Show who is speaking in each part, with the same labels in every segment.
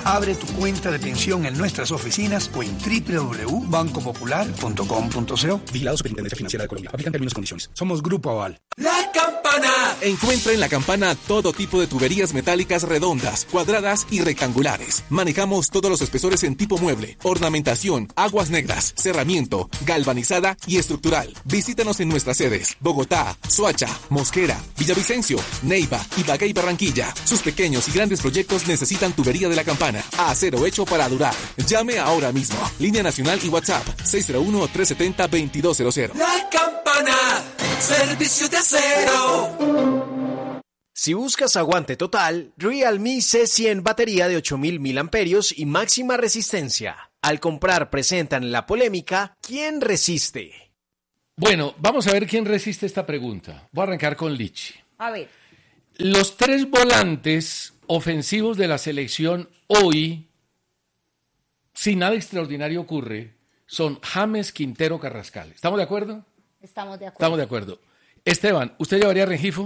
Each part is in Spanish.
Speaker 1: Abre tu cuenta de pensión en nuestras oficinas o en www.bancopopular.com.co.
Speaker 2: Vigilado Superintendencia Financiera de Colombia. Aplican términos y condiciones.
Speaker 1: Somos Grupo Aval.
Speaker 3: ¡La Campana! Encuentra en La Campana todo tipo de tuberías metálicas redondas, cuadradas y rectangulares. Manejamos todos los espesores en tipo mueble, ornamentación, aguas negras, cerramiento, galvanizada y estructural. Visítanos en nuestras sedes: Bogotá, Soacha, Mosquera, Villavicencio, Neiva, Ibagué y Barranquilla. Sus pequeños y grandes proyectos necesitan tubería de La Campana. Acero hecho para durar. Llame ahora mismo. Línea nacional y WhatsApp 601-370-2200.
Speaker 4: La Campana, servicio de acero.
Speaker 5: Si buscas aguante total, Realme C100 batería de 8000 mAh y máxima resistencia. Al comprar presentan la polémica ¿quién resiste?
Speaker 6: Bueno, vamos a ver quién resiste esta pregunta. Voy a arrancar con Lichi.
Speaker 7: A ver.
Speaker 6: Los tres volantes ofensivos de la selección hoy, si nada extraordinario ocurre, son James, Quintero, Carrascal. ¿Estamos de acuerdo?
Speaker 7: Estamos de acuerdo.
Speaker 6: Estamos de acuerdo. Esteban, ¿usted llevaría a Rengifo?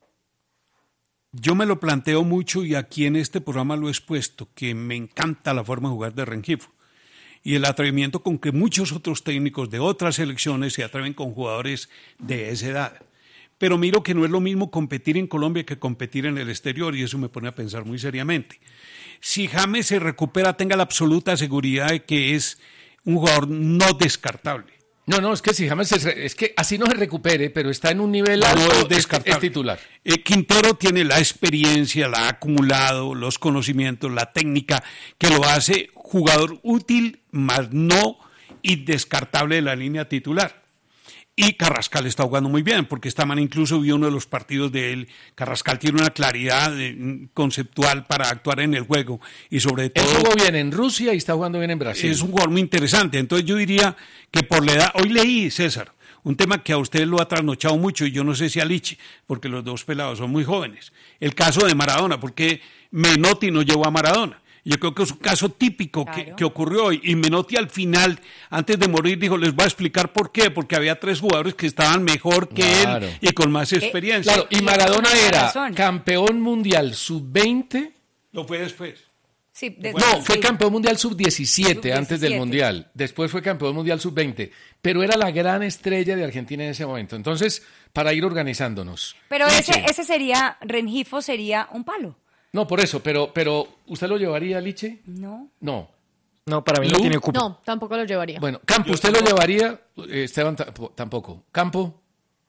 Speaker 8: Yo me lo planteo mucho y aquí en este programa lo he expuesto, que me encanta la forma de jugar de Rengifo y el atrevimiento con que muchos otros técnicos de otras selecciones se atreven con jugadores de esa edad. Pero miro que no es lo mismo competir en Colombia que competir en el exterior y eso me pone a pensar muy seriamente. Si James se recupera, tenga la absoluta seguridad de que es un jugador no descartable.
Speaker 6: No, es que si James es que así no se recupere, pero está en un nivel alto, es titular.
Speaker 8: Quintero tiene la experiencia, la ha acumulado, los conocimientos, la técnica, que lo hace jugador útil, más no indescartable de la línea titular. Y Carrascal está jugando muy bien, porque esta mañana incluso vi uno de los partidos de él. Carrascal tiene una claridad conceptual para actuar en el juego y sobre todo...
Speaker 6: Él jugó bien en Rusia y está jugando bien en Brasil.
Speaker 8: Es un jugador muy interesante, entonces yo diría que por la edad... Hoy leí, César, un tema que a usted lo ha trasnochado mucho y yo no sé si a Lichi, porque los dos pelados son muy jóvenes. El caso de Maradona, porque Menotti no llevó a Maradona. Yo creo que es un caso típico que ocurrió hoy. Y Menotti al final, antes de morir, dijo, les voy a explicar por qué. Porque había tres jugadores que estaban mejor que él y con más experiencia.
Speaker 6: Claro, y Maradona era campeón mundial sub-20.
Speaker 8: Lo fue después.
Speaker 7: Sí,
Speaker 6: fue campeón mundial sub-17 antes del mundial. Después fue campeón mundial sub-20. Pero era la gran estrella de Argentina en ese momento. Entonces, para ir organizándonos.
Speaker 7: Pero ese sería, Rengifo sería un palo.
Speaker 6: No, por eso, pero ¿usted lo llevaría, Liche?
Speaker 7: No.
Speaker 5: No, para mí no tiene cupo.
Speaker 9: No, tampoco lo llevaría.
Speaker 6: Bueno, Campo, ¿usted lo llevaría? Esteban tampoco. ¿Campo?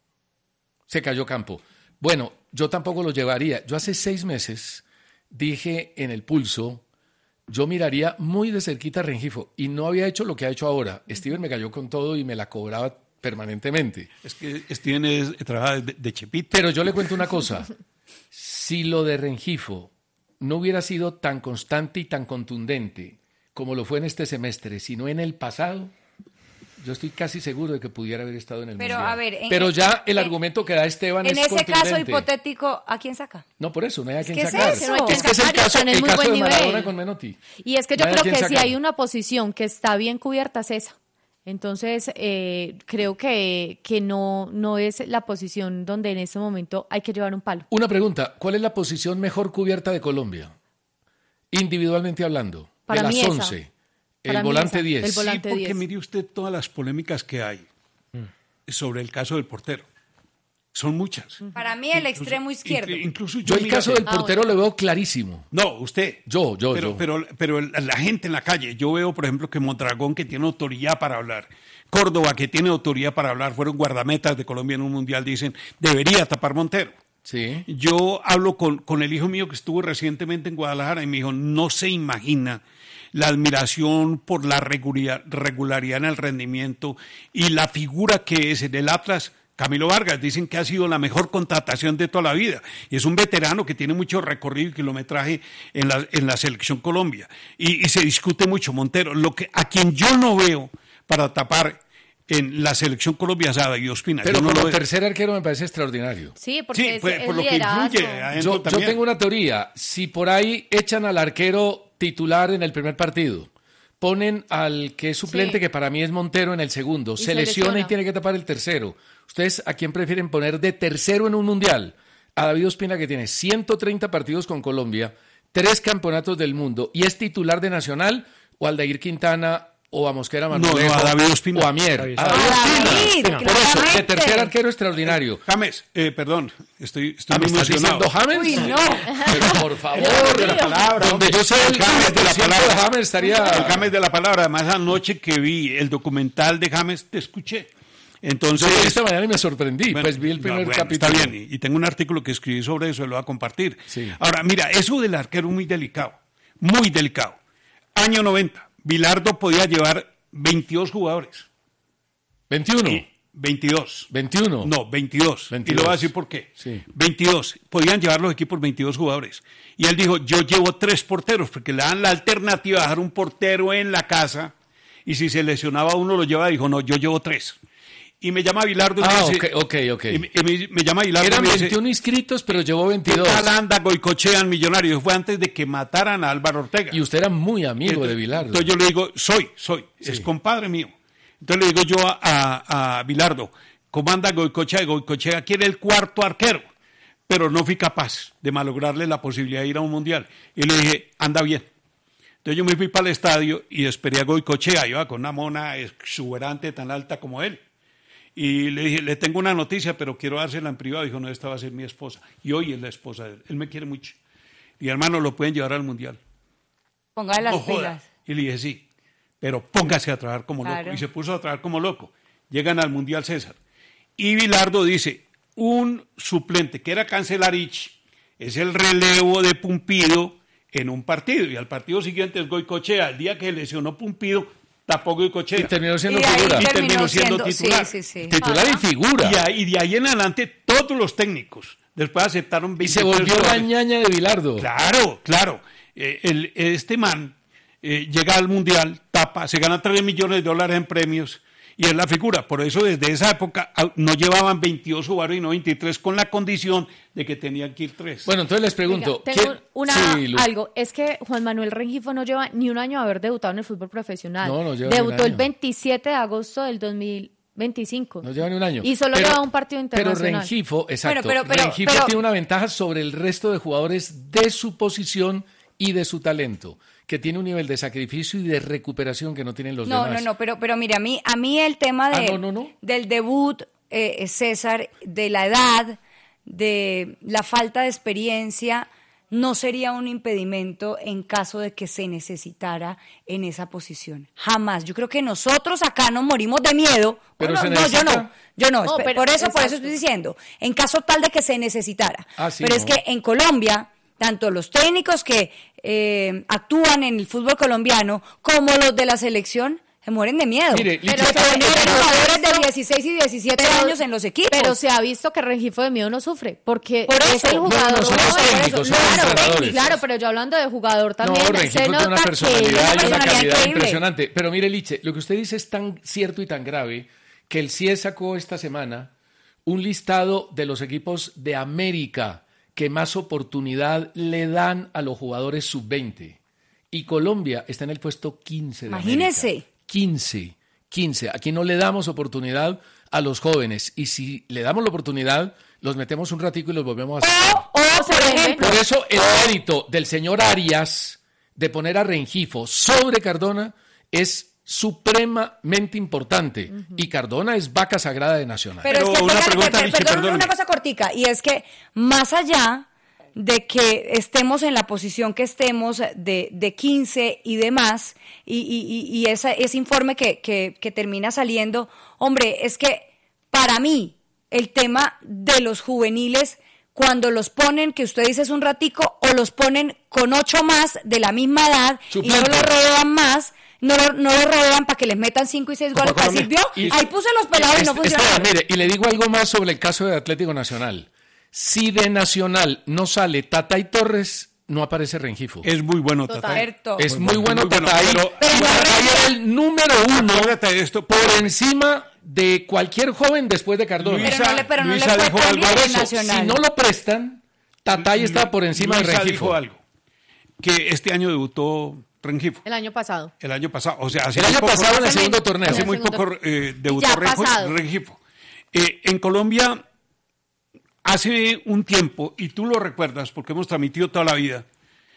Speaker 6: Se cayó Campo. Bueno, yo tampoco lo llevaría. Yo hace 6 meses dije en el Pulso, yo miraría muy de cerquita a Rengifo y no había hecho lo que ha hecho ahora. Steven me cayó con todo y me la cobraba permanentemente.
Speaker 8: Es que Steven trabaja de chepito.
Speaker 6: Pero yo le cuento una cosa. Si lo de Rengifo no hubiera sido tan constante y tan contundente como lo fue en este semestre, sino en el pasado, yo estoy casi seguro de que pudiera haber estado en el Mundial.
Speaker 7: A ver,
Speaker 6: pero ya el argumento que da Esteban es contundente.
Speaker 7: En ese caso hipotético, ¿a quién saca?
Speaker 6: No, por eso, no hay a quién
Speaker 7: sacar.
Speaker 6: Es que es el caso de Maradona con Menotti.
Speaker 9: Y es que yo creo que si hay una posición que está bien cubierta es esa. Entonces, creo que no es la posición donde en este momento hay que llevar un palo.
Speaker 6: Una pregunta, ¿cuál es la posición mejor cubierta de Colombia? Individualmente hablando,
Speaker 9: para
Speaker 6: de
Speaker 9: mí
Speaker 6: las 11, el volante 10.
Speaker 9: El volante 10.
Speaker 8: Porque mire usted todas las polémicas que hay sobre el caso del portero. Son muchas.
Speaker 7: Para mí el extremo izquierdo.
Speaker 8: Incluso
Speaker 6: yo el caso del portero lo veo clarísimo.
Speaker 8: No, usted.
Speaker 6: Yo.
Speaker 8: Pero la gente en la calle, yo veo, por ejemplo, que Mondragón, que tiene autoridad para hablar, Córdoba, que tiene autoridad para hablar, fueron guardametas de Colombia en un mundial, dicen, debería tapar Montero.
Speaker 6: Sí.
Speaker 8: Yo hablo con el hijo mío que estuvo recientemente en Guadalajara y me dijo, no se imagina la admiración por la regularidad en el rendimiento y la figura que es en el Atlas. Camilo Vargas, dicen que ha sido la mejor contratación de toda la vida y es un veterano que tiene mucho recorrido y kilometraje en la selección Colombia y se discute mucho Montero, a quien yo no veo para tapar en la selección Colombia es a David Ospina.
Speaker 6: Pero como tercer arquero me parece extraordinario.
Speaker 9: Sí, porque
Speaker 8: por lo que influye.
Speaker 6: Yo tengo una teoría, si por ahí echan al arquero titular en el primer partido, ponen al que es suplente, que para mí es Montero, en el segundo, se lesiona y tiene que tapar el tercero. ¿Ustedes a quién prefieren poner de tercero en un mundial? A David Ospina, que tiene 130 partidos con Colombia, 3 campeonatos del mundo y es titular de Nacional, o Aldair Quintana, o a Mosquera Marmolejo,
Speaker 8: a David Ospina.
Speaker 6: o a Mier.
Speaker 7: David,
Speaker 6: Por eso, de tercer arquero extraordinario.
Speaker 8: James, perdón, estoy
Speaker 6: ¿Me
Speaker 8: muy
Speaker 6: estás
Speaker 8: emocionado.
Speaker 6: diciendo James?
Speaker 7: Uy, no.
Speaker 6: Pero por favor,
Speaker 8: de la palabra,
Speaker 6: donde yo sé el
Speaker 8: James de la palabra.
Speaker 6: James estaría...
Speaker 8: El James de la palabra. Además, anoche que vi el documental de James, te escuché. Entonces,
Speaker 6: Yo esta mañana y me sorprendí,
Speaker 8: bueno,
Speaker 6: pues vi el primer
Speaker 8: bueno,
Speaker 6: capítulo.
Speaker 8: Está bien, y tengo un artículo que escribí sobre eso, lo voy a compartir.
Speaker 6: Sí.
Speaker 8: Ahora, mira, eso del arquero es muy delicado, muy delicado. Año 90, Bilardo podía llevar 22 jugadores.
Speaker 6: 21.
Speaker 8: 22.
Speaker 6: 21.
Speaker 8: No, 22.
Speaker 6: 22.
Speaker 8: Y lo voy a decir por qué.
Speaker 6: Sí.
Speaker 8: 22. Podían llevar los equipos 22 jugadores. Y él dijo, yo llevo 3 porteros, porque le dan la alternativa de dejar un portero en la casa, y si se lesionaba uno lo lleva, dijo, no, yo llevo 3. Y me llama Bilardo y me dice...
Speaker 6: ok.
Speaker 8: Y me llama Bilardo
Speaker 6: Eran
Speaker 8: y me dice,
Speaker 6: 21 inscritos, pero llevó 22.
Speaker 8: ¿qué tal anda Goicoechea, millonario? Fue antes de que mataran a Álvaro Ortega.
Speaker 6: Y usted era muy amigo de Bilardo.
Speaker 8: Entonces yo le digo, soy, es compadre mío. Entonces le digo yo a Bilardo, ¿cómo anda Goicoechea? Goicoechea quiere el 4º arquero, pero no fui capaz de malograrle la posibilidad de ir a un mundial. Y le dije, anda bien. Entonces yo me fui para el estadio y esperé a Goicoechea, iba con una mona exuberante tan alta como él. Y le dije, le tengo una noticia, pero quiero dársela en privado. Dijo, no, esta va a ser mi esposa. Y hoy es la esposa de él. Él me quiere mucho. Y hermano, lo pueden llevar al mundial.
Speaker 7: Póngale las
Speaker 8: No joda.
Speaker 7: pilas.
Speaker 8: Y le dije, sí, pero póngase a trabajar como
Speaker 7: Claro.
Speaker 8: loco. Y se puso a trabajar como loco. Llegan al mundial César. Y Bilardo dice, un suplente que era Cancelarich es el relevo de Pumpido en un partido. Y al partido siguiente es Goicoechea. El día que lesionó Pumpido, tapó Goicoechea.
Speaker 6: Y terminó siendo
Speaker 7: Y de ahí
Speaker 6: figura.
Speaker 8: Y terminó siendo titular.
Speaker 7: Sí.
Speaker 6: Titular y figura.
Speaker 8: Y de ahí en adelante todos los técnicos después aceptaron
Speaker 6: Y se
Speaker 8: 23
Speaker 6: volvió la
Speaker 8: jugadores.
Speaker 6: ñaña de Bilardo.
Speaker 8: Claro. Este man llega al mundial, tapa, se gana $3 millones en premios y es la figura. Por eso desde esa época no llevaban 22 jugadores y no 23 con la condición de que tenían que ir 3.
Speaker 6: Bueno, entonces les pregunto.
Speaker 9: Oiga, tengo
Speaker 6: Sí, Lu.
Speaker 9: algo. Es que Juan Manuel Rengifo no lleva ni un año de haber debutado en el fútbol profesional.
Speaker 6: No lleva ni un
Speaker 9: Debutó el
Speaker 6: año.
Speaker 9: 27 de agosto del 2025.
Speaker 6: No lleva ni un año.
Speaker 9: Y solo lleva un partido internacional.
Speaker 6: Pero Rengifo, exacto.
Speaker 7: Bueno, pero-
Speaker 6: Rengifo tiene una ventaja sobre el resto de jugadores de su posición y de su talento, que tiene un nivel de sacrificio y de recuperación que no tienen los demás.
Speaker 7: No, pero mire, a mí el tema
Speaker 6: no.
Speaker 7: del debut, César, de la edad, de la falta de experiencia, no sería un impedimento en caso de que se necesitara en esa posición. Jamás. Yo creo que nosotros acá nos morimos de miedo.
Speaker 6: Pero
Speaker 7: Bueno,
Speaker 6: se
Speaker 7: no,
Speaker 6: necesita.
Speaker 7: yo no.
Speaker 9: No, pero-
Speaker 7: por eso
Speaker 9: exacto.
Speaker 7: estoy diciendo, en caso tal de que se necesitara.
Speaker 6: Sí,
Speaker 7: pero
Speaker 6: no.
Speaker 7: es que en Colombia, tanto los técnicos que actúan en el fútbol colombiano como los de la selección se mueren de miedo.
Speaker 6: Mire,
Speaker 7: pero
Speaker 6: Licha,
Speaker 7: se ponen
Speaker 9: pero-
Speaker 7: jugadores de 16 y 17 años en los equipos.
Speaker 9: Pero se ha visto que Rengifo de miedo no sufre, porque
Speaker 7: Por
Speaker 9: es
Speaker 7: eso.
Speaker 9: el
Speaker 7: No,
Speaker 9: jugador.
Speaker 6: no, son los
Speaker 9: por eso.
Speaker 6: técnicos, son los
Speaker 9: Claro,
Speaker 6: entrenadores.
Speaker 9: claro, pero yo hablando de jugador también.
Speaker 6: No,
Speaker 9: se
Speaker 6: Rengifo tiene
Speaker 9: nota
Speaker 6: una
Speaker 9: que
Speaker 6: personalidad y
Speaker 7: una
Speaker 6: una
Speaker 7: personalidad
Speaker 6: calidad
Speaker 7: increíble.
Speaker 6: impresionante. Pero mire, Liche, lo que usted dice es tan cierto y tan grave que el CIE sacó esta semana un listado de los equipos de América que más oportunidad le dan a los jugadores sub-20. Y Colombia está en el puesto 15 de
Speaker 7: Imagínese.
Speaker 6: América. 15. Aquí no le damos oportunidad a los jóvenes. Y si le damos la oportunidad, los metemos un ratico y los volvemos a sacar.
Speaker 7: O, por ejemplo,
Speaker 6: Por eso el mérito del señor Arias de poner a Rengifo sobre Cardona es supremamente importante. Y Cardona es vaca sagrada de Nacional.
Speaker 7: pero es
Speaker 8: Pero
Speaker 7: que
Speaker 8: una
Speaker 7: póngale-
Speaker 8: pregunta,
Speaker 7: per-
Speaker 8: Lichi,
Speaker 7: perdón,
Speaker 8: perdóneme.
Speaker 7: una cosa cortica, y es que más allá de que estemos en la posición que estemos de 15 y demás, y ese informe que termina saliendo, hombre, es que para mí el tema de los juveniles, cuando los ponen, que usted dice es un ratico, o los ponen con 8 más de la misma edad y no
Speaker 6: Suplente.
Speaker 7: los rodean más, no lo rodean para que les metan 5 y 6 goles,
Speaker 8: Colombia.
Speaker 7: ¿sirvió?
Speaker 6: Y-
Speaker 7: Ahí puse los pelados y no funcionaron.
Speaker 6: Esteban, mire, y le digo algo más sobre el caso de Atlético Nacional. Si de Nacional no sale Tatay Torres, no aparece Rengifo.
Speaker 8: Es muy bueno,
Speaker 9: Total.
Speaker 8: Tata.
Speaker 7: Cierto.
Speaker 6: Es muy bueno
Speaker 8: muy bueno,
Speaker 6: Tatay.
Speaker 8: pero-
Speaker 6: Tatay era el número 1
Speaker 8: Acuérdate de esto.
Speaker 6: por encima de cualquier joven después de Cardona.
Speaker 8: Luisa-
Speaker 7: pero no le
Speaker 8: Luisa
Speaker 7: fue
Speaker 8: dijo
Speaker 7: tan
Speaker 8: algo
Speaker 7: bien
Speaker 8: de
Speaker 7: en
Speaker 8: eso.
Speaker 7: Nacional.
Speaker 6: Si no lo prestan, Tatay está por encima de
Speaker 8: Luisa
Speaker 6: Rengifo.
Speaker 8: dijo algo, que este año debutó Rengifo.
Speaker 9: El año pasado.
Speaker 8: El año pasado, o sea, hace
Speaker 6: El
Speaker 8: muy
Speaker 6: año
Speaker 8: poco-
Speaker 6: pasado en el segundo torneo.
Speaker 8: Hace muy
Speaker 9: Segundo-
Speaker 8: poco debutó
Speaker 9: Ya pasado.
Speaker 8: Rengifo. En Colombia, hace un tiempo, y tú lo recuerdas porque hemos transmitido toda la vida,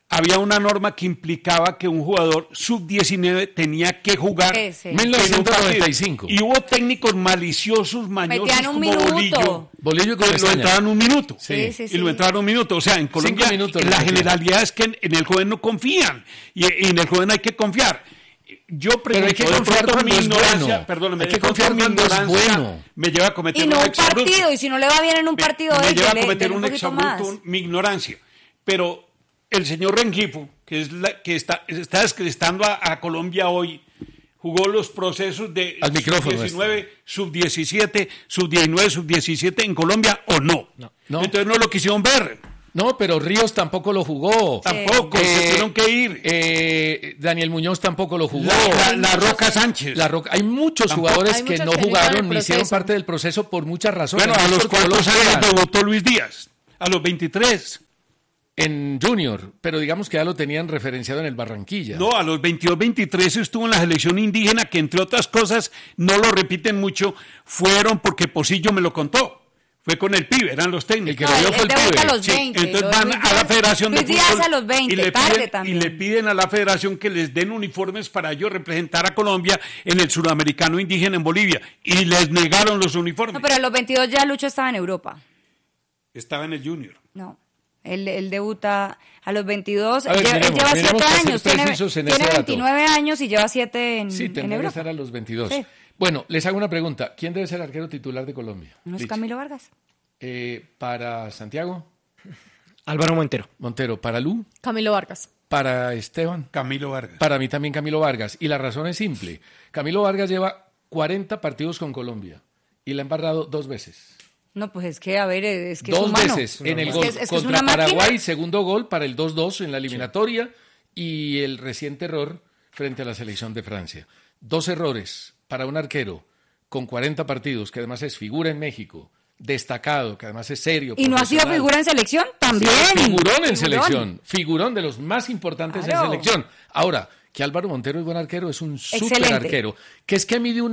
Speaker 8: había una norma que implicaba que un jugador sub-19 tenía que jugar
Speaker 7: Sí.
Speaker 8: en un partido.
Speaker 6: 1995.
Speaker 8: Y hubo técnicos maliciosos, mañosos
Speaker 7: Metían un
Speaker 8: como
Speaker 7: minuto.
Speaker 6: Bolillo con
Speaker 8: Lo
Speaker 6: Estaña.
Speaker 8: entraban un minuto.
Speaker 7: Sí.
Speaker 8: Y lo entraban un minuto. O sea, en Colombia
Speaker 6: 5 minutos
Speaker 8: la
Speaker 6: le metían.
Speaker 8: generalidad es que en el joven no confían. Y en el joven hay que confiar. Yo
Speaker 6: Pero hay que
Speaker 8: pregunto, de
Speaker 6: confiar
Speaker 8: pronto
Speaker 6: cuando
Speaker 8: mi
Speaker 6: es
Speaker 8: ignorancia,
Speaker 6: bueno.
Speaker 8: perdóname,
Speaker 6: Hay que
Speaker 8: de pronto
Speaker 6: confiar
Speaker 8: mi
Speaker 6: cuando es
Speaker 8: ignorancia
Speaker 6: bueno.
Speaker 8: me lleva a cometer
Speaker 7: Y no un
Speaker 8: exabrupto.
Speaker 7: partido, y si no le va bien en un partido,
Speaker 8: me lleva a
Speaker 7: dele
Speaker 8: cometer
Speaker 7: un
Speaker 8: un
Speaker 7: poquito más.
Speaker 8: exabrupto, mi ignorancia. Pero el señor Rengifo, que es que está descrestando a Colombia hoy, jugó los procesos de
Speaker 6: Al micrófono,
Speaker 8: sub-19, sub-17, sub-19, sub-17 en Colombia o no.
Speaker 6: No.
Speaker 8: Entonces no lo quisieron ver.
Speaker 6: No, pero Ríos tampoco lo jugó.
Speaker 8: Tampoco, se tuvieron que ir.
Speaker 6: Daniel Muñoz tampoco lo jugó.
Speaker 8: La Roca Sánchez.
Speaker 6: Hay muchos
Speaker 8: Tampoco.
Speaker 6: jugadores
Speaker 9: Hay
Speaker 6: que
Speaker 9: muchos
Speaker 6: no
Speaker 9: que no
Speaker 6: jugaron
Speaker 9: hicieron el
Speaker 6: ni hicieron
Speaker 9: proceso.
Speaker 6: parte del proceso por muchas razones.
Speaker 8: Bueno, a
Speaker 6: No
Speaker 8: los
Speaker 6: porque no
Speaker 8: 4
Speaker 6: lo
Speaker 8: años
Speaker 6: quieran.
Speaker 8: debutó Luis Díaz. A los 23.
Speaker 6: En Junior, pero digamos que ya lo tenían referenciado en el Barranquilla.
Speaker 8: No, a los 22, 23 estuvo en la selección indígena, que entre otras cosas, no lo repiten mucho, fueron porque Pocillo me lo contó. Fue con el pibe, eran los técnicos.
Speaker 6: El que lo vio fue el
Speaker 7: debuta
Speaker 6: pibe.
Speaker 7: a los
Speaker 8: Sí,
Speaker 7: 20.
Speaker 8: entonces
Speaker 7: lo de
Speaker 8: van
Speaker 7: Luis
Speaker 8: a la
Speaker 7: Díaz-
Speaker 8: Federación de
Speaker 7: Luis Díaz
Speaker 8: Fútbol
Speaker 7: a los 20,
Speaker 8: y le
Speaker 7: tarde
Speaker 8: piden,
Speaker 7: también.
Speaker 8: y le piden a la Federación que les den uniformes para ellos representar a Colombia en el suramericano indígena en Bolivia. Y les negaron los uniformes.
Speaker 7: No, pero a los 22 ya Lucho estaba en Europa.
Speaker 8: Estaba en el Junior.
Speaker 7: No. Él debuta a los 22.
Speaker 6: A ver,
Speaker 7: él
Speaker 6: miremos,
Speaker 7: lleva
Speaker 6: miremos
Speaker 7: 7
Speaker 6: para ser
Speaker 7: años. Tiene
Speaker 6: precisos en ese dato.
Speaker 7: 29 años y lleva 7 en,
Speaker 6: Sí,
Speaker 7: en
Speaker 6: tendría que
Speaker 7: Europa.
Speaker 6: estar a los 22.
Speaker 7: Sí.
Speaker 6: Bueno, les hago una pregunta. ¿Quién debe ser arquero titular de Colombia?
Speaker 7: ¿No es
Speaker 6: Listo.
Speaker 7: Camilo Vargas?
Speaker 6: Para Santiago
Speaker 5: Álvaro
Speaker 6: Montero, para Lu,
Speaker 9: Camilo Vargas.
Speaker 6: para Esteban.
Speaker 8: Camilo Vargas.
Speaker 6: Para mí también Camilo Vargas. Y la razón es simple. Camilo Vargas lleva 40 partidos con Colombia y la ha embarrado 2 veces.
Speaker 7: No, pues es que, a ver, es que es
Speaker 6: 2
Speaker 7: humano.
Speaker 6: veces en el
Speaker 7: Es
Speaker 6: gol
Speaker 7: que es
Speaker 6: contra
Speaker 7: una máquina.
Speaker 6: Paraguay, segundo gol para el 2-2 en la eliminatoria y el reciente error frente a la selección de Francia. 2 errores para un arquero con 40 partidos, que además es figura en México, destacado, que además es serio.
Speaker 7: ¿Y no ha sido
Speaker 6: profesional.
Speaker 7: figura en selección? También.
Speaker 6: Figurón en selección, figurón de los más importantes
Speaker 7: Claro.
Speaker 6: en selección. Ahora, que Álvaro Montero es buen arquero, es un súper
Speaker 7: Excelente.
Speaker 6: arquero, que es que mide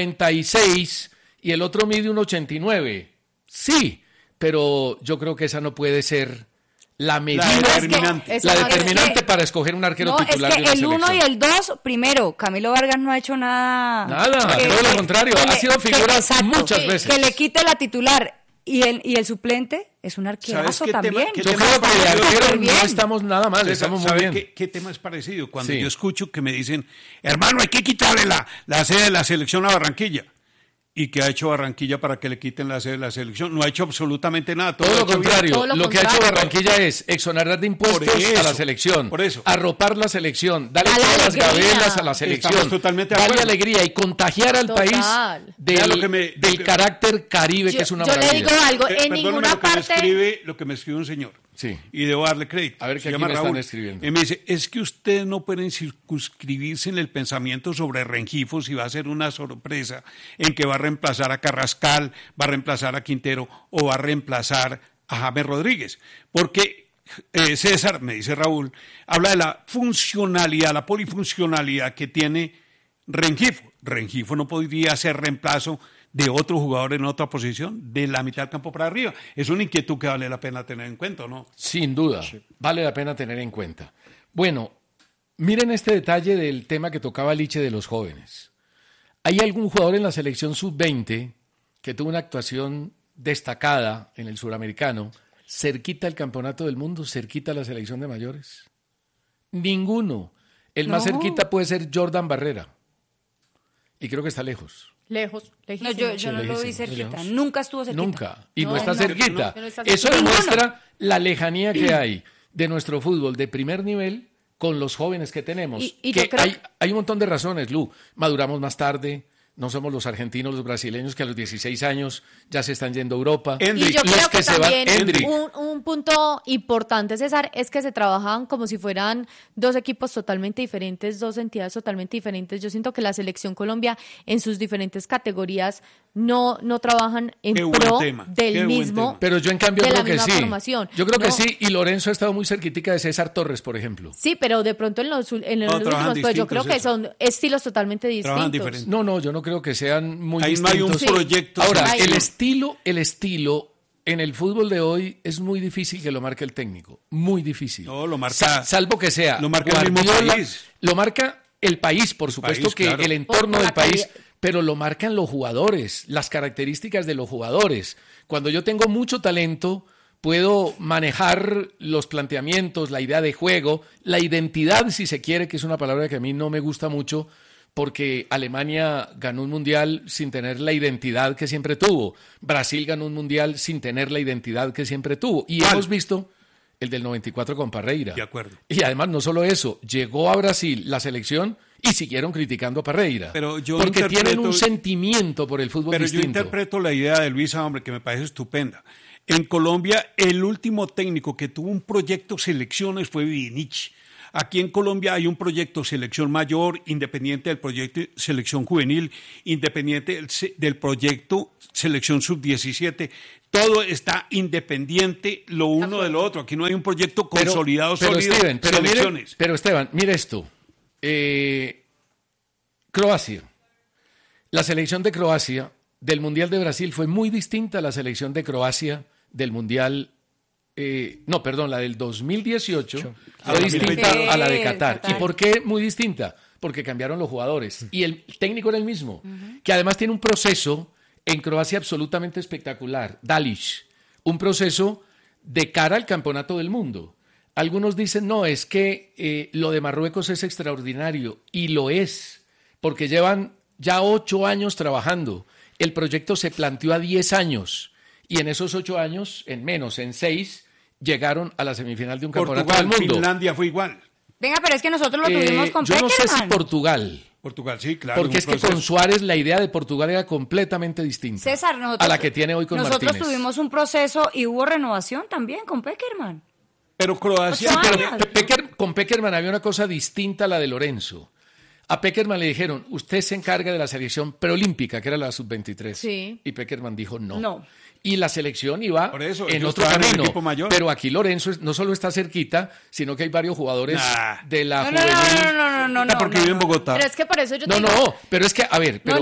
Speaker 6: 1,96 y el otro mide 1,89. Sí, pero yo creo que esa no puede ser la medida
Speaker 8: determinante.
Speaker 9: Es que
Speaker 6: la
Speaker 9: eso no
Speaker 6: determinante
Speaker 7: es que-
Speaker 6: para escoger un arquero
Speaker 7: No, es
Speaker 6: titular de
Speaker 7: que
Speaker 6: una
Speaker 7: el 1
Speaker 6: selección.
Speaker 7: y el 2, primero, Camilo Vargas no ha hecho nada.
Speaker 6: Nada, todo lo contrario, ha sido figura muchas veces.
Speaker 7: Que le quite la titular y el suplente es un arquerazo
Speaker 8: qué tema-
Speaker 7: también.
Speaker 8: qué
Speaker 6: Yo
Speaker 8: tema
Speaker 6: creo que de
Speaker 8: Súper
Speaker 6: arquero
Speaker 7: bien.
Speaker 6: no estamos nada mal,
Speaker 8: César,
Speaker 6: estamos muy
Speaker 8: ¿sabe
Speaker 6: bien.
Speaker 8: qué tema es parecido? Cuando
Speaker 6: Sí.
Speaker 8: yo escucho que me dicen, hermano, hay que quitarle la sede de la selección a Barranquilla. ¿Y qué ha hecho Barranquilla para que le quiten la sede de la selección? No ha hecho absolutamente nada.
Speaker 6: Todo
Speaker 8: lo
Speaker 6: lo
Speaker 8: ha hecho bien.
Speaker 6: contrario,
Speaker 9: Todo lo
Speaker 6: lo que ha hecho
Speaker 9: contrario.
Speaker 6: Barranquilla es exonerar de impuestos
Speaker 8: Por eso,
Speaker 6: a la selección,
Speaker 8: por eso.
Speaker 6: arropar la selección, darle
Speaker 9: Dale
Speaker 6: todas las
Speaker 9: alegría.
Speaker 6: gabelas a la selección,
Speaker 8: Estamos totalmente de
Speaker 6: darle
Speaker 8: acuerdo.
Speaker 6: alegría y contagiar al
Speaker 9: Total.
Speaker 6: país
Speaker 8: Vea
Speaker 6: del,
Speaker 8: lo que me-
Speaker 6: del
Speaker 8: lo que-
Speaker 6: carácter caribe, que es una
Speaker 9: yo le
Speaker 6: maravilla.
Speaker 9: digo algo, en
Speaker 8: Perdóneme
Speaker 9: ninguna
Speaker 8: lo que me
Speaker 9: parte...
Speaker 8: escribe, lo que me escribe un señor.
Speaker 6: Sí.
Speaker 8: Y debo darle crédito.
Speaker 6: A ver, que
Speaker 8: Se
Speaker 6: aquí
Speaker 8: llama
Speaker 6: me están
Speaker 8: Raúl.
Speaker 6: escribiendo.
Speaker 8: Y me dice, es que ustedes no pueden circunscribirse en el pensamiento sobre Rengifo si va a ser una sorpresa en que va a reemplazar a Carrascal, va a reemplazar a Quintero o va a reemplazar a James Rodríguez. Porque César, me dice Raúl, habla de la funcionalidad, la polifuncionalidad que tiene Rengifo. Rengifo no podría ser reemplazo de otro jugador en otra posición, de la mitad del campo para arriba. Es una inquietud que vale la pena tener en cuenta, ¿no?
Speaker 6: Sin duda, vale la pena tener en cuenta. Bueno, miren este detalle del tema que tocaba Liche de los jóvenes. ¿Hay algún jugador en la selección sub-20 que tuvo una actuación destacada en el suramericano, cerquita al campeonato del mundo, cerquita a la selección de mayores? Ninguno. El más
Speaker 7: No.
Speaker 6: cerquita puede ser Jordan Barrera. Y creo que está lejos.
Speaker 9: Lejos,
Speaker 7: No,
Speaker 9: lejísimo.
Speaker 7: yo no lo vi
Speaker 6: lejísimo,
Speaker 7: cerquita.
Speaker 6: lejos.
Speaker 7: Nunca estuvo cerquita.
Speaker 6: Nunca. Y no,
Speaker 9: No,
Speaker 6: está
Speaker 9: no,
Speaker 6: cerquita.
Speaker 9: no está
Speaker 6: Eso
Speaker 9: cerquita.
Speaker 6: demuestra la lejanía que hay de nuestro fútbol de primer nivel con los jóvenes que tenemos.
Speaker 9: Y
Speaker 6: que
Speaker 9: yo creo-
Speaker 6: hay un montón de razones, Lu. Maduramos más tarde. No somos los argentinos, los brasileños que a los 16 años ya se están yendo a Europa.
Speaker 9: Y
Speaker 8: Endrick,
Speaker 9: yo
Speaker 6: los
Speaker 9: creo
Speaker 6: que
Speaker 9: que
Speaker 6: se van-
Speaker 9: también
Speaker 6: Endrick.
Speaker 9: un punto importante, César, es que se trabajaban como si fueran 2 equipos totalmente diferentes, 2 entidades totalmente diferentes. Yo siento que la Selección Colombia en sus diferentes categorías no trabajan en
Speaker 8: Qué buen
Speaker 9: pro
Speaker 8: tema,
Speaker 9: del
Speaker 8: qué buen
Speaker 9: mismo.
Speaker 8: tema.
Speaker 6: Pero yo en cambio
Speaker 9: de la
Speaker 6: creo que
Speaker 9: misma
Speaker 6: sí.
Speaker 9: formación.
Speaker 6: Yo creo que
Speaker 9: No.
Speaker 6: sí. Y Lorenzo ha estado muy cerquitica de César Torres, por ejemplo.
Speaker 9: Sí, pero de pronto en los
Speaker 8: trabajan
Speaker 9: últimos, pues yo creo que
Speaker 8: distintos,
Speaker 9: son estilos totalmente
Speaker 8: Trabajan
Speaker 9: distintos.
Speaker 8: diferente.
Speaker 6: No, yo no creo que sean muy
Speaker 8: Ahí no hay un
Speaker 6: distintos.
Speaker 8: proyecto.
Speaker 6: Ahora,
Speaker 9: Hay-
Speaker 6: el estilo en el fútbol de hoy es muy difícil que lo marque el técnico, muy difícil.
Speaker 8: No, lo marca.
Speaker 6: Salvo que sea.
Speaker 8: Lo marca el mismo país.
Speaker 6: Lo marca el país, por supuesto, claro. El entorno del país, pero lo marcan los jugadores, las características de los jugadores. Cuando yo tengo mucho talento, puedo manejar los planteamientos, la idea de juego, la identidad, si se quiere, que es una palabra que a mí no me gusta mucho, porque Alemania ganó un mundial sin tener la identidad que siempre tuvo. Brasil ganó un mundial sin tener la identidad que siempre tuvo. Y hemos visto el del 94 con Parreira.
Speaker 8: De acuerdo.
Speaker 6: Y además no solo eso, llegó a Brasil la selección y siguieron criticando a Parreira. Porque tienen un sentimiento por el fútbol distinto.
Speaker 8: Pero yo interpreto la idea de Luisa, hombre, que me parece estupenda. En Colombia, el último técnico que tuvo un proyecto selecciones fue Vinici. Aquí en Colombia hay un proyecto selección mayor, independiente del proyecto selección juvenil, independiente del proyecto selección sub-17. Todo está independiente lo uno de lo otro. Aquí no hay un proyecto consolidado, sólido.
Speaker 6: Pero Esteban, mire esto. Croacia. La selección de Croacia del Mundial de Brasil fue muy distinta a la selección de Croacia del Mundial la del 2018 fue distinta a la de Qatar. ¿Y por qué muy distinta? Porque cambiaron los jugadores y el técnico era el mismo, que además tiene un proceso en Croacia absolutamente espectacular, Dalic, un proceso de cara al campeonato del mundo. Algunos dicen, no, es que lo de Marruecos es extraordinario, y lo es, porque llevan ya 8 años trabajando. El proyecto se planteó a 10 años, y en esos 8 años, en 6, llegaron a la semifinal de un campeonato del mundo.
Speaker 8: Finlandia fue igual.
Speaker 7: Venga, pero es que nosotros lo tuvimos con Peckerman.
Speaker 6: Yo no sé si Portugal,
Speaker 8: sí, claro.
Speaker 6: porque es que con Suárez la idea de Portugal era completamente distinta,
Speaker 7: César,
Speaker 6: a la que tiene hoy con Martínez.
Speaker 7: Nosotros tuvimos un proceso y hubo renovación también con Peckerman.
Speaker 8: Pero Croacia...
Speaker 6: Con Peckerman había una cosa distinta a la de Lorenzo. A Peckerman le dijeron, usted se encarga de la selección preolímpica, que era la sub-23.
Speaker 9: Sí.
Speaker 6: Y Peckerman dijo
Speaker 7: no.
Speaker 6: Y la selección iba en otro camino. Pero aquí Lorenzo no solo está cerquita, sino que hay varios jugadores de la juvenil.
Speaker 8: No, porque vive en Bogotá.
Speaker 9: Pero es que por eso yo
Speaker 6: pero es que, a ver...
Speaker 7: Yo se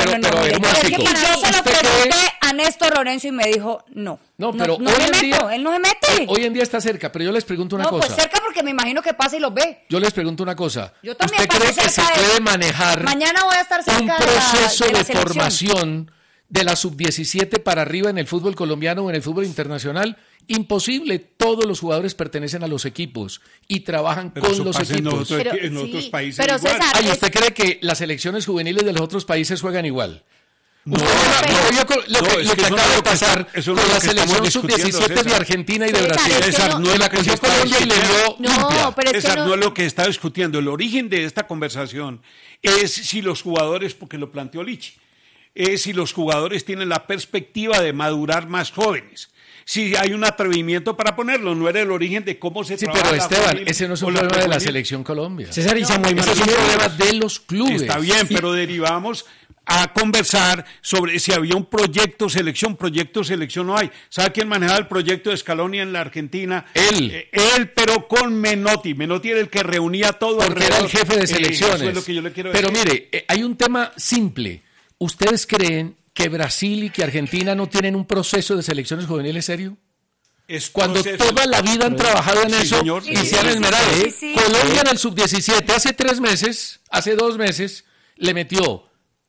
Speaker 7: lo pregunté a Néstor Lorenzo y me dijo no.
Speaker 6: No, pero
Speaker 7: él no se mete.
Speaker 6: Hoy en día está cerca, pero yo les pregunto una cosa.
Speaker 7: No, pues cerca porque me imagino que pasa y los ve.
Speaker 6: Yo les pregunto una cosa.
Speaker 7: Yo también
Speaker 6: ¿Usted cree que se puede manejar
Speaker 7: mañana voy a estar cerca
Speaker 6: un proceso de formación de la sub-17 para arriba en el fútbol colombiano o en el fútbol internacional? Imposible. Todos los jugadores pertenecen a los equipos y trabajan con los equipos.
Speaker 8: En otros países
Speaker 9: pero
Speaker 8: igual.
Speaker 9: César,
Speaker 6: ¿Y usted cree que las selecciones juveniles de los otros países juegan igual?
Speaker 8: No,
Speaker 6: lo que acaba de pasar con la selección sub-17 de Argentina y de Brasil.
Speaker 8: César, no es la que se está discutiendo.
Speaker 9: No
Speaker 8: es lo que está discutiendo. El origen de esta conversación es si los jugadores, porque lo planteó Lichi, es si los jugadores tienen la perspectiva de madurar más jóvenes. Si hay un atrevimiento para ponerlo, no era el origen de cómo se trabaja.
Speaker 6: Sí, pero Esteban, ese no es un problema de la selección Colombia.
Speaker 5: César y Samuel,
Speaker 6: ese es un problema de los clubes.
Speaker 8: Está bien, pero derivamos a conversar sobre si había un proyecto selección no hay. ¿Sabe quién manejaba el proyecto de Scaloni en la Argentina? Él, pero con Menotti. Menotti era el que reunía todo.
Speaker 6: Porque era el jefe de selecciones.
Speaker 8: Eso es lo que yo le quiero
Speaker 6: decir. Pero
Speaker 8: mire,
Speaker 6: hay un tema simple. ¿Ustedes creen que Brasil y que Argentina no tienen un proceso de selecciones juveniles serio? Cuando toda la vida han trabajado en eso y se han esmerado. Colombia en el sub-17 hace 2 meses, le metió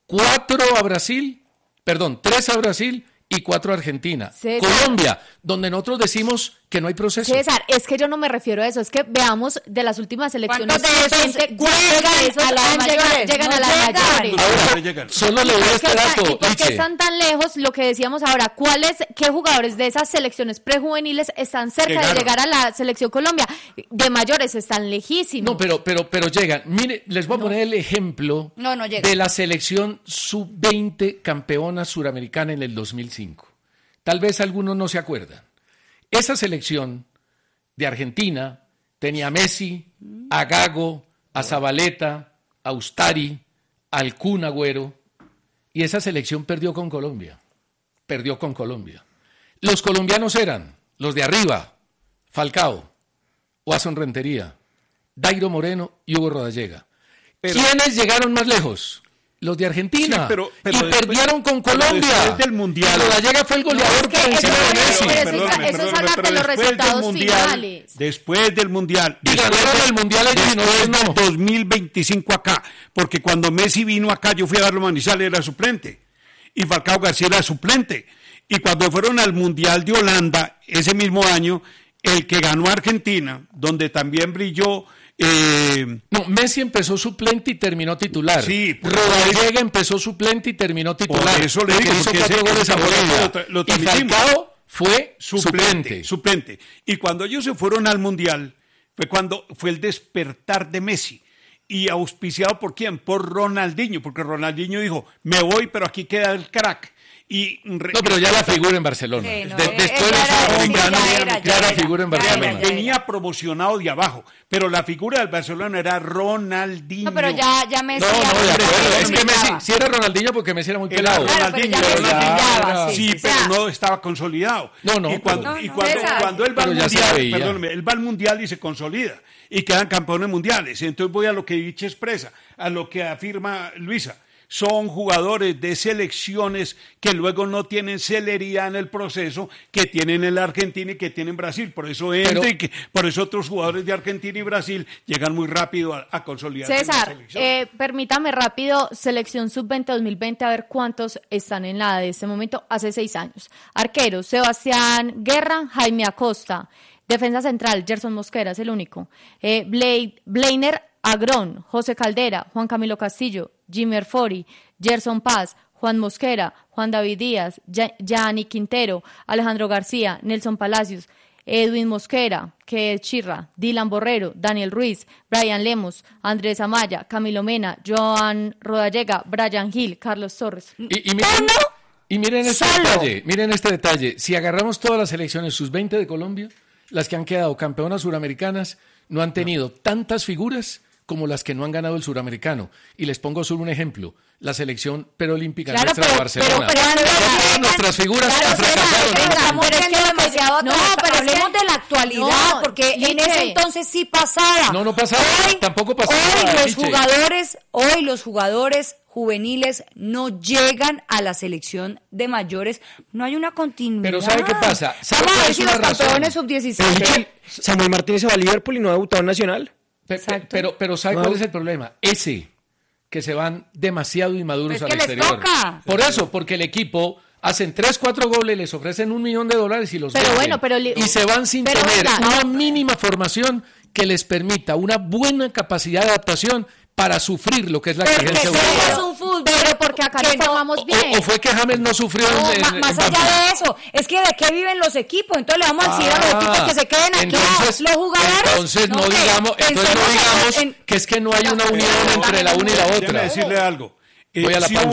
Speaker 6: 3 a Brasil y 4 a Argentina.
Speaker 9: César.
Speaker 6: Colombia, donde nosotros decimos que no hay proceso.
Speaker 9: César, es que yo no me refiero a eso, es que veamos de las últimas elecciones.
Speaker 7: ¿Cuántos de esos llegan a las mayores?
Speaker 6: Ahora, solo le doy este dato.
Speaker 9: ¿Por qué están tan lejos? Lo que decíamos ahora, ¿qué jugadores de esas selecciones prejuveniles están cerca de llegar a la selección Colombia? De mayores están lejísimos.
Speaker 6: No, pero llegan. Mire, les voy a poner el ejemplo de la selección sub-20 campeona suramericana en el 2005. Tal vez algunos no se acuerdan. Esa selección de Argentina tenía a Messi, a Gago, a Zabaleta, a Ustari, al Kun Agüero, y esa selección perdió con Colombia. Los colombianos eran los de arriba, Falcao, Watson Rentería, Dairo Moreno y Hugo Rodallega. ¿Quiénes llegaron más lejos? Los de Argentina.
Speaker 8: Sí, pero
Speaker 6: y
Speaker 8: después,
Speaker 6: perdieron con Colombia.
Speaker 8: Después del Mundial.
Speaker 6: Pero Gallega fue el goleador por encima de Messi.
Speaker 9: Eso es hablar de los resultados finales.
Speaker 8: Después del Mundial.
Speaker 6: Y ganaron el Mundial ellos y no.
Speaker 8: 2025 acá. Porque cuando Messi vino acá, yo fui a verlo a Manizales, era suplente. Y Falcao García era suplente. Y cuando fueron al Mundial de Holanda, ese mismo año, el que ganó Argentina, donde también brilló...
Speaker 6: No, Messi empezó suplente y terminó titular.
Speaker 8: Sí,
Speaker 6: Rodallega empezó suplente y terminó titular.
Speaker 8: Por eso le digo,
Speaker 6: hizo 4 goles a Bolivia.
Speaker 8: Lo
Speaker 6: y Falcao fue suplente.
Speaker 8: Y cuando ellos se fueron al Mundial, fue el despertar de Messi. ¿Y auspiciado por quién? Por Ronaldinho, porque Ronaldinho dijo, me voy, pero aquí queda el crack.
Speaker 6: No, pero ya la figura en Barcelona.
Speaker 7: Sí, no,
Speaker 6: después ya era figura en Barcelona.
Speaker 8: Venía promocionado de abajo, pero la figura del Barcelona era Ronaldinho.
Speaker 7: No, pero ya Messi...
Speaker 6: Es que Messi, sí era Ronaldinho porque Messi era muy pelado.
Speaker 8: Ronaldinho, pero no estaba consolidado.
Speaker 6: No.
Speaker 8: Y cuando él va al Mundial, él va al Mundial y se consolida. Y quedan campeones mundiales. Entonces voy a lo que Dicha expresa, a lo que afirma Luisa. Son jugadores de selecciones que luego no tienen celeridad en el proceso que tienen en la Argentina y que tienen Brasil. Por eso por eso otros jugadores de Argentina y Brasil llegan muy rápido a consolidarse.
Speaker 9: César, permítame rápido, selección sub-20 2020, a ver cuántos están en la de este momento, hace 6 años. Arqueros, Sebastián Guerra, Jaime Acosta. Defensa central, Gerson Mosquera, es el único. Blainer Agrón, José Caldera, Juan Camilo Castillo, Jimmy Erfori, Gerson Paz, Juan Mosquera, Juan David Díaz, Gianni Quintero, Alejandro García, Nelson Palacios, Edwin Mosquera, que es Chirra, Dylan Borrero, Daniel Ruiz, Brian Lemos, Andrés Amaya, Camilo Mena, Joan Rodallega, Brian Gil, Carlos Torres.
Speaker 6: Y miren este detalle. Si agarramos todas las selecciones sus-20 de Colombia, las que han quedado campeonas suramericanas no han tenido tantas figuras como las que no han ganado el suramericano. Y les pongo solo un ejemplo. La selección preolímpica nuestra de Barcelona. Todas nuestras figuras fracasaron.
Speaker 7: Pero hablemos de la actualidad, porque en ese entonces sí pasaba.
Speaker 6: No pasaba, tampoco pasaba.
Speaker 7: Hoy los jugadores juveniles no llegan a la selección de mayores, no hay una continuidad.
Speaker 6: Pero ¿sabe qué pasa?
Speaker 7: Vamos a ver si los campeones sub-17.
Speaker 5: Samuel Martínez se va a Liverpool y no ha debutado en Nacional.
Speaker 6: Pero ¿sabe cuál es el problema? Que se van demasiado inmaduros al exterior.
Speaker 7: Toca.
Speaker 6: Por eso, porque el equipo hacen 3-4 goles, les ofrecen $1 millón y los venden. Y se van sin tener una mínima formación que les permita una buena capacidad de adaptación para sufrir lo que es la exigencia europea.
Speaker 9: Pero porque acá no formamos bien.
Speaker 6: O fue que James no sufrió
Speaker 7: más allá de eso, es que de qué viven los equipos, entonces le vamos a decir a los equipos que se queden aquí, los jugadores.
Speaker 6: Entonces no digamos que es que no hay una unión entre la una y la otra.
Speaker 8: Déjame decirle algo.
Speaker 6: Voy a la pausa.
Speaker 8: Hubo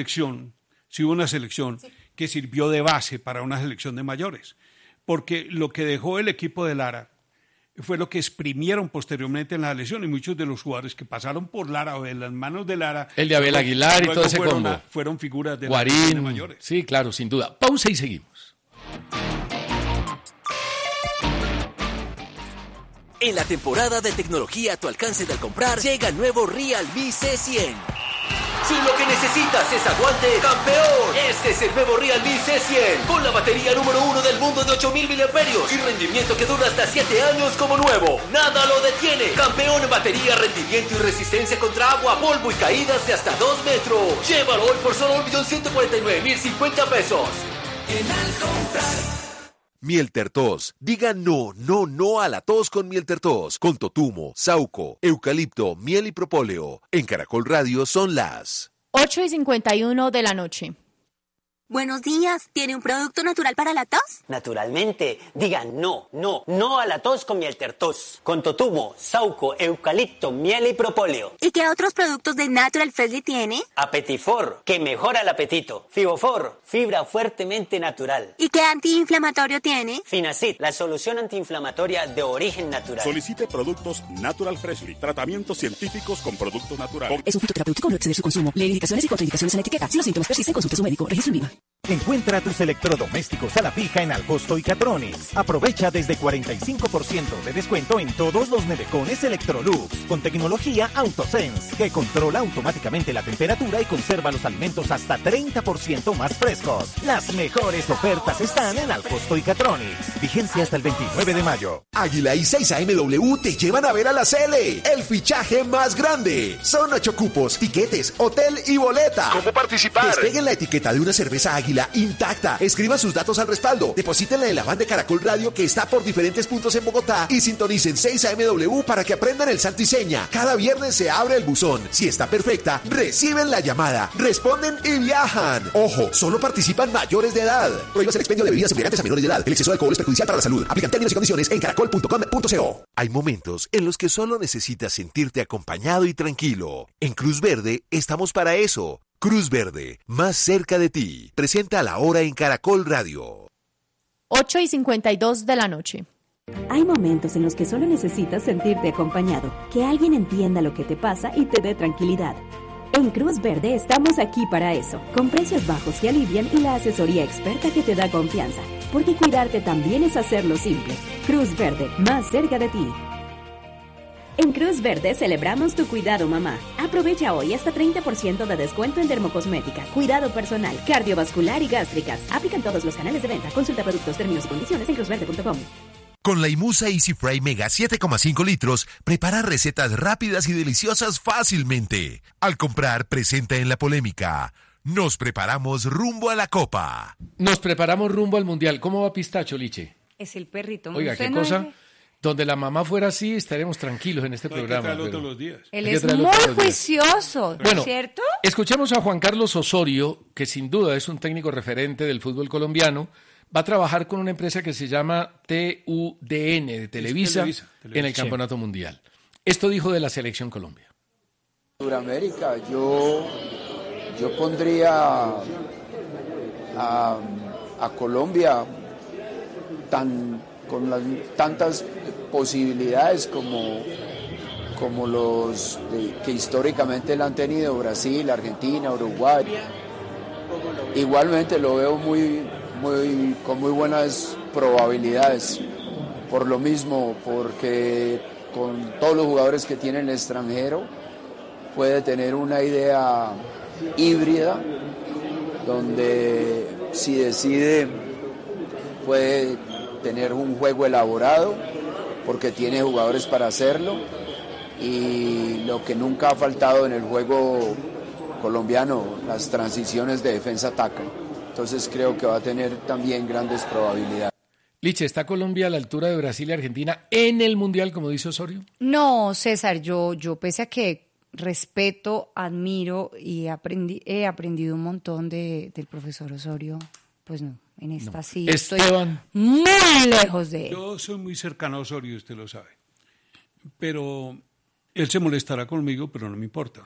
Speaker 8: una selección que sirvió de base para una selección de mayores, porque lo que dejó el equipo de Lara fue lo que exprimieron posteriormente en la lesión, y muchos de los jugadores que pasaron por Lara o en las manos de Lara,
Speaker 6: el de Abel Aguilar y todo ese combo,
Speaker 8: fueron figuras de
Speaker 6: Guarín,
Speaker 8: de mayores.
Speaker 6: Sí, claro, sin duda. Pausa y seguimos.
Speaker 10: En la temporada de tecnología a tu alcance al comprar, llega el nuevo Realme C100. Si lo que necesitas es aguante, campeón, este es el nuevo Realme C100, con la batería número 1 del mundo de 8000 mAh y rendimiento que dura hasta 7 años como nuevo. Nada lo detiene. Campeón en batería, rendimiento y resistencia contra agua, polvo y caídas de hasta 2 metros. Llévalo hoy por solo $1,149,050 pesos.
Speaker 4: Al comprar.
Speaker 11: Miel Tertos. Diga no a la tos con Miel Tertos. Con totumo, sauco, eucalipto, miel y propóleo. En Caracol Radio son las
Speaker 9: 8:51 de la noche.
Speaker 12: Buenos días, ¿tiene un producto natural para la tos?
Speaker 13: Naturalmente, diga no a la tos con Miel Tertos. Con totumo, sauco, eucalipto, miel y propóleo.
Speaker 12: ¿Y qué otros productos de Natural Freshly tiene?
Speaker 13: Apetifor, que mejora el apetito. Fibofor, fibra fuertemente natural.
Speaker 12: ¿Y qué antiinflamatorio tiene?
Speaker 13: Finacid, la solución antiinflamatoria de origen natural.
Speaker 14: Solicite productos Natural Freshly, tratamientos científicos con productos naturales.
Speaker 15: Es un fitoterapéutico, no exceder su consumo. Lee indicaciones y contraindicaciones en la etiqueta. Si los síntomas persisten, consulte a su médico. Registro en Viva. Encuentra tus electrodomésticos a la fija en Alcosto y Catronics. Aprovecha desde 45% de descuento en todos los nevecones Electrolux con tecnología AutoSense que controla automáticamente la temperatura y conserva los alimentos hasta 30% más frescos. Las mejores ofertas están en Alcosto y Catronics. Vigencia hasta el 29 de mayo.
Speaker 16: Águila y 6AMW te llevan a ver a la Cele, el fichaje más grande. Son 8 cupos, tiquetes, hotel y boleta.
Speaker 17: ¿Cómo participar?
Speaker 16: Despeguen la etiqueta de una cerveza Águila intacta. Escriban sus datos al respaldo. Deposítenla en la van de Caracol Radio que está por diferentes puntos en Bogotá y sintonicen 6AMW para que aprendan el santo y seña. Cada viernes se abre el buzón. Si está perfecta, reciben la llamada, responden y viajan. Ojo, solo participan mayores de edad. Prohíbas el expendio de bebidas embriagantes a menores de edad. El exceso de alcohol es perjudicial para la salud. Aplican términos y condiciones en caracol.com.co.
Speaker 11: Hay momentos en los que solo necesitas sentirte acompañado y tranquilo. En Cruz Verde estamos para eso. Cruz Verde, más cerca de ti. Presenta a la hora en Caracol Radio.
Speaker 9: 8:52 de la noche.
Speaker 18: Hay momentos en los que solo necesitas sentirte acompañado, que alguien entienda lo que te pasa y te dé tranquilidad. En Cruz Verde estamos aquí para eso, con precios bajos que alivian y la asesoría experta que te da confianza, porque cuidarte también es hacerlo simple. Cruz Verde, más cerca de ti. En Cruz Verde celebramos tu cuidado, mamá. Aprovecha hoy hasta 30% de descuento en dermocosmética, cuidado personal, cardiovascular y gástricas. Aplican todos los canales de venta. Consulta productos, términos y condiciones en cruzverde.com.
Speaker 11: Con la Imusa Easy Fry Mega 7,5 litros, prepara recetas rápidas y deliciosas fácilmente. Al comprar, presenta en la polémica. Nos preparamos rumbo a la Copa.
Speaker 6: Nos preparamos rumbo al Mundial. ¿Cómo va Pistacho, Liche?
Speaker 7: Es el perrito.
Speaker 6: Oiga, qué cosa. Donde la mamá fuera así, estaremos tranquilos en este programa.
Speaker 8: Hay que traerlo todos los días.
Speaker 7: Él es muy juicioso,
Speaker 6: bueno,
Speaker 7: ¿cierto?
Speaker 6: Escuchemos a Juan Carlos Osorio, que sin duda es un técnico referente del fútbol colombiano. Va a trabajar con una empresa que se llama TUDN, de Televisa, en el Campeonato Mundial. Esto dijo de la Selección Colombia.
Speaker 19: Suramérica, yo pondría a Colombia con tantas posibilidades como los que históricamente la han tenido Brasil, Argentina, Uruguay. Igualmente lo veo con muy buenas probabilidades, por lo mismo, porque con todos los jugadores que tiene el extranjero puede tener una idea híbrida donde si decide puede tener un juego elaborado porque tiene jugadores para hacerlo, y lo que nunca ha faltado en el juego colombiano, las transiciones de defensa-ataque. Entonces creo que va a tener también grandes probabilidades.
Speaker 6: Liche, ¿está Colombia a la altura de Brasil y Argentina en el Mundial, como dice Osorio?
Speaker 7: No, César, yo pese a que respeto, admiro y he aprendido un montón del profesor Osorio, pues no, en esta no. Sí
Speaker 6: Esteban.
Speaker 7: Estoy muy lejos de él.
Speaker 8: Yo soy muy cercano a Osorio, usted lo sabe. Pero él se molestará conmigo, pero no me importa.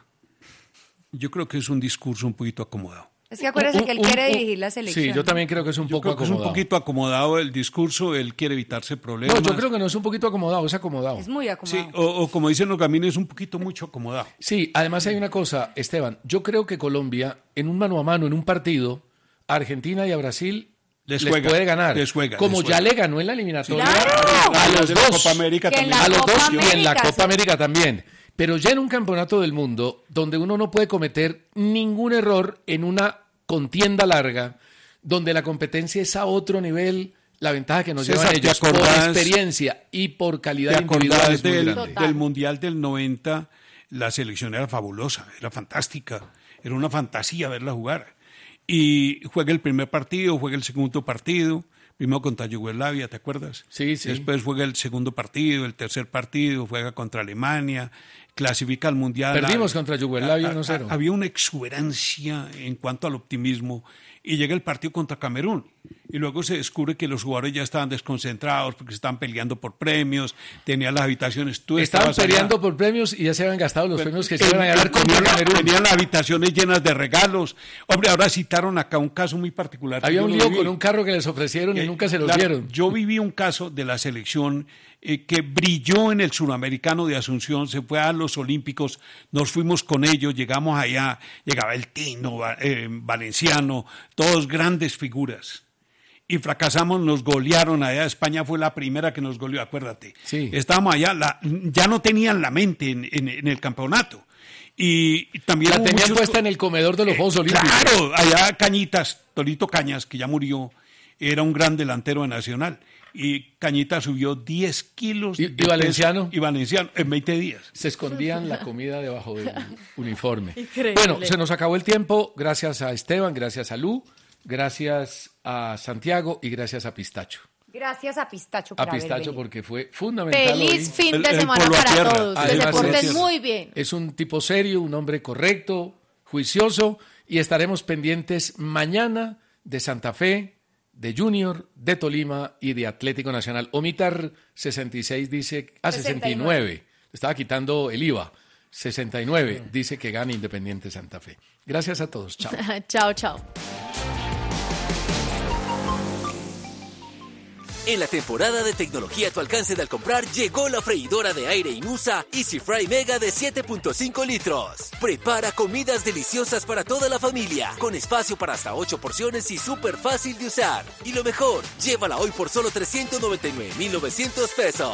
Speaker 8: Yo creo que es un discurso un poquito acomodado.
Speaker 7: Es que acuérdese que él quiere dirigir la selección.
Speaker 6: Sí, yo también creo que es un poco acomodado.
Speaker 8: Es un poquito acomodado el discurso, él quiere evitarse problemas.
Speaker 6: No, yo creo que no es un poquito acomodado, es acomodado.
Speaker 7: Es muy acomodado.
Speaker 8: Sí, o como dicen los gamines, es un poquito mucho acomodado.
Speaker 6: Sí, además hay una cosa, Esteban, yo creo que Colombia, en un mano a mano, en un partido, a Argentina y a Brasil les puede ganar. Como ya le ganó en la eliminatoria a los dos.
Speaker 8: Copa América también.
Speaker 6: A los dos y en la Copa América también. Pero ya en un campeonato del mundo, donde uno no puede cometer ningún error en una contienda larga, donde la competencia es a otro nivel, la ventaja que nos llevan ellos por experiencia y por calidad individual es muy grande.
Speaker 8: Del Mundial del 90, la selección era fabulosa, era fantástica, era una fantasía verla jugar. Y juega el primer partido, juega el segundo partido, primero contra Yugoslavia, ¿te acuerdas?
Speaker 6: Sí, sí.
Speaker 8: Después juega el segundo partido, el tercer partido, juega contra Alemania, clasifica al Mundial.
Speaker 6: Perdimos contra Yugoslavia 1-0.
Speaker 8: Había una exuberancia en cuanto al optimismo, y llega el partido contra Camerún. Y luego se descubre que los jugadores ya estaban desconcentrados porque se estaban peleando por premios, tenían las habitaciones.
Speaker 6: Estaban peleando por premios y ya se habían gastado los premios que se iban a ganar contra Camerún.
Speaker 8: Tenían las habitaciones llenas de regalos. Hombre, ahora citaron acá un caso muy particular.
Speaker 6: Había un lío con un carro que les ofrecieron y nunca se los dieron.
Speaker 8: Yo viví un caso de la selección que brilló en el Suramericano de Asunción, se fue a los Olímpicos, nos fuimos con ellos, llegamos allá, llegaba el Tino, Valenciano, todos grandes figuras. Y fracasamos, nos golearon allá. España fue la primera que nos goleó, acuérdate.
Speaker 6: Sí.
Speaker 8: Estábamos allá, ya no tenían la mente en el campeonato. Y también
Speaker 6: la tenían puesta en el comedor de los Juegos Olímpicos.
Speaker 8: Claro, allá Cañitas, Torito Cañas, que ya murió, era un gran delantero de Nacional. Y Cañitas subió 10 kilos.
Speaker 6: ¿Y Valenciano?
Speaker 8: Y Valenciano, en 20 días.
Speaker 6: Se escondían la comida debajo del uniforme.
Speaker 9: Increíble.
Speaker 6: Bueno, se nos acabó el tiempo. Gracias a Esteban, gracias a Lu, gracias a Santiago y gracias a Pistacho.
Speaker 7: Gracias a Pistacho por haber venido.
Speaker 6: Porque fue fundamental.
Speaker 9: Feliz
Speaker 6: hoy.
Speaker 9: fin de semana para todos. Que se
Speaker 6: Además,
Speaker 9: porten muy bien.
Speaker 6: Es un tipo serio, un hombre correcto, juicioso, y estaremos pendientes mañana de Santa Fe, de Junior, de Tolima y de Atlético Nacional. Omitar 66 dice, 69. Estaba quitando el IVA. 69 dice que gana Independiente Santa Fe. Gracias a todos. Chao.
Speaker 9: Chao, chao.
Speaker 10: En la temporada de tecnología a tu alcance de al comprar, llegó la freidora de aire Inusa Easy Fry Mega de 7.5 litros. Prepara comidas deliciosas para toda la familia, con espacio para hasta 8 porciones y súper fácil de usar. Y lo mejor, llévala hoy por solo $399,900.